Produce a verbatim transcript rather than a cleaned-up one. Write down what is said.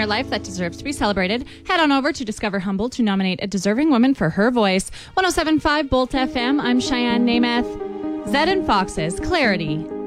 your life that deserves to be celebrated, head on over to Discover Humble to nominate a deserving woman for her voice. one oh seven point five Bolt F M. I'm Cheyenne Namath. Zed and Fox's Clarity.